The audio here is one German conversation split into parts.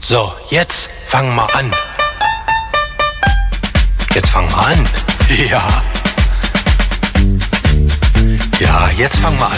So, jetzt fangen wir an. Jetzt fangen wir an. Ja. Ja, jetzt fangen wir an.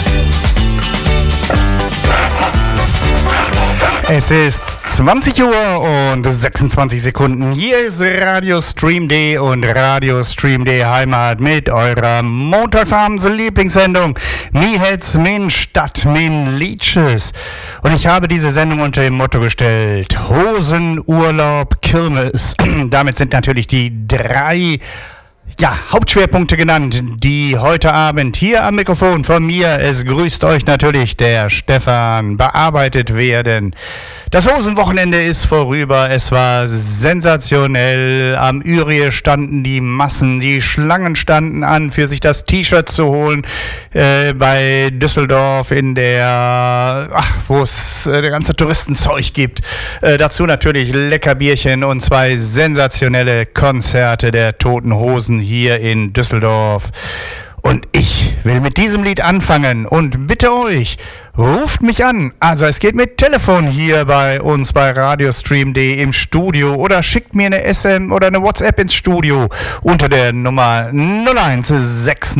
Es ist 20 Uhr und 26 Sekunden. Hier ist Radio Stream D und Radio Stream D Heimat mit eurer montagsabends Lieblingssendung. Mi het's min Stadt min Liedjes. Und ich habe diese Sendung unter dem Motto gestellt: Hosen, Urlaub, Kirmes. Damit sind natürlich die drei Hauptschwerpunkte genannt, die heute Abend hier am Mikrofon von mir, es grüßt euch natürlich der Stefan, bearbeitet werden. Das Hosenwochenende ist vorüber, es war sensationell, am Ürie standen die Massen, die Schlangen standen an, für sich das T-Shirt zu holen, bei Düsseldorf in der, wo es der ganze Touristenzeug gibt. Dazu natürlich lecker Bierchen und 2 sensationelle Konzerte der Toten Hosen hier in Düsseldorf. Und ich will mit diesem Lied anfangen und bitte euch, ruft mich an. Also es geht mit Telefon hier bei uns bei Radiostream.de im Studio oder schickt mir eine SM oder eine WhatsApp ins Studio unter der Nummer 0160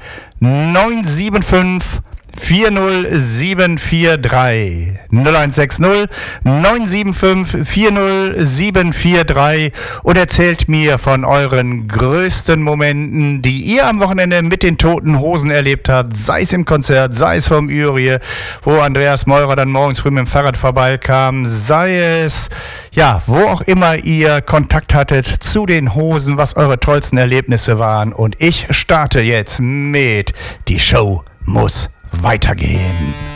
975 40743 0160 975 40743 und erzählt mir von euren größten Momenten, die ihr am Wochenende mit den Toten Hosen erlebt habt, sei es im Konzert, sei es vom Ürie, wo Andreas Meurer dann morgens früh mit dem Fahrrad vorbeikam, sei es, wo auch immer ihr Kontakt hattet zu den Hosen, was eure tollsten Erlebnisse waren. Und ich starte jetzt mit Die Show muss weitergehen.